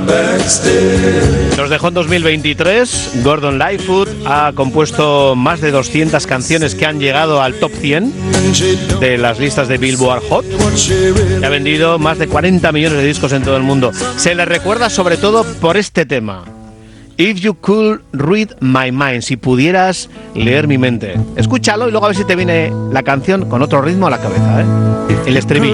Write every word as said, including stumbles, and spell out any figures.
Nos dejó en dos mil veintitrés. Gordon Lightfoot ha compuesto más de doscientas canciones que han llegado al top cien de las listas de Billboard Hot y ha vendido más de cuarenta millones de discos en todo el mundo. Se le recuerda sobre todo por este tema: If You Could Read My Mind, si pudieras leer mi mente. Escúchalo y luego a ver si te viene la canción con otro ritmo a la cabeza, ¿eh? El estribillo.